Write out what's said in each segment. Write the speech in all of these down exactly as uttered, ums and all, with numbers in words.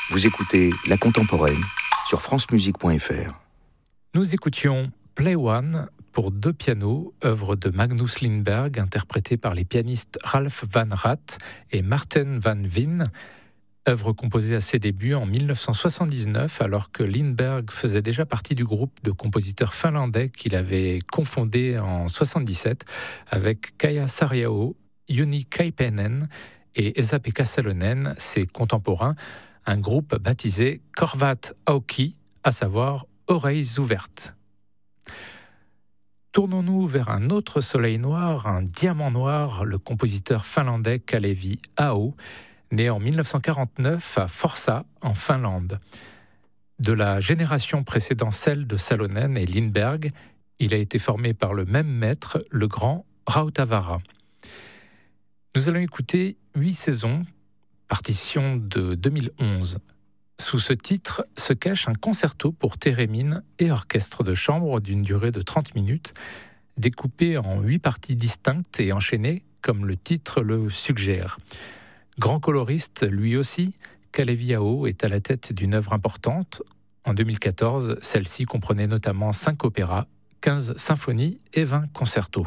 Vous écoutez La Contemporaine sur francemusique point f r. Nous écoutions Play One pour deux pianos, œuvre de Magnus Lindberg, interprétée par les pianistes Ralph Van Raat et Marten van Veen. Œuvre composée à ses débuts en dix-neuf cent soixante-dix-neuf, alors que Lindberg faisait déjà partie du groupe de compositeurs finlandais qu'il avait confondé en soixante-dix-sept avec Kaija Saariaho, Juni Kaipainen et Esa-Pekka Salonen, ses contemporains, un groupe baptisé Korvat Auki, à savoir Oreilles ouvertes. Tournons-nous vers un autre soleil noir, un diamant noir, le compositeur finlandais Kalevi Aho, né en dix-neuf cent quarante-neuf à Forsa, en Finlande. De la génération précédant celle de Salonen et Lindberg, il a été formé par le même maître, le grand Rautavaara. Nous allons écouter Huit saisons, partition de deux mille onze. Sous ce titre se cache un concerto pour thérémine et orchestre de chambre d'une durée de trente minutes, découpé en huit parties distinctes et enchaînées, comme le titre le suggère. Grand coloriste, lui aussi, Kalevi Aho est à la tête d'une œuvre importante. En deux mille quatorze, celle-ci comprenait notamment cinq opéras, quinze symphonies et vingt concertos.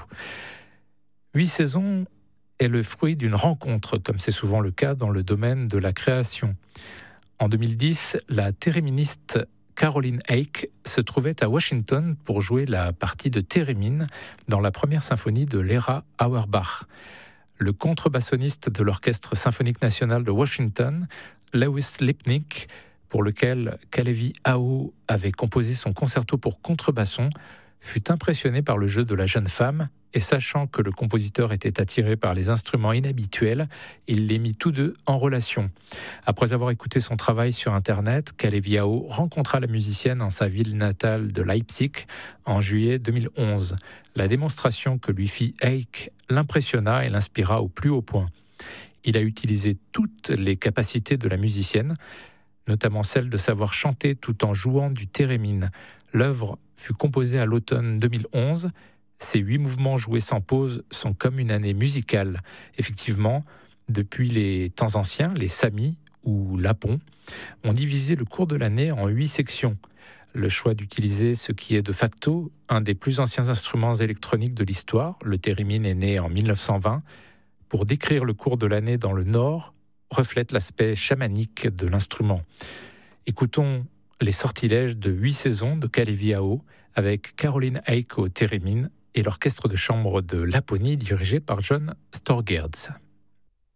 Huit saisons est le fruit d'une rencontre, comme c'est souvent le cas dans le domaine de la création. En deux mille dix, la théréministe Caroline Eick se trouvait à Washington pour jouer la partie de thérémine dans la première symphonie de Lera Auerbach. Le contrebassoniste de l'Orchestre symphonique national de Washington, Lewis Lipnick, pour lequel Kalevi Aho avait composé son concerto pour contrebasson, fut impressionné par le jeu de la jeune femme et sachant que le compositeur était attiré par les instruments inhabituels, il les mit tous deux en relation. Après avoir écouté son travail sur Internet, Kalevi Aho rencontra la musicienne en sa ville natale de Leipzig en juillet deux mille onze. La démonstration que lui fit Eick l'impressionna et l'inspira au plus haut point. Il a utilisé toutes les capacités de la musicienne, notamment celle de savoir chanter tout en jouant du thérémine. L'œuvre fut composée à l'automne deux mille onze. Ces huit mouvements joués sans pause sont comme une année musicale. Effectivement, depuis les temps anciens, les samis ou lapons ont divisé le cours de l'année en huit sections. Le choix d'utiliser ce qui est de facto un des plus anciens instruments électroniques de l'histoire, le thérémine est né en dix-neuf cent vingt, pour décrire le cours de l'année dans le Nord, reflète l'aspect chamanique de l'instrument. Écoutons les sortilèges de huit saisons de Kalevi Aho avec Caroline Eick au thérémine et l'orchestre de chambre de Laponie dirigé par John Storgerds.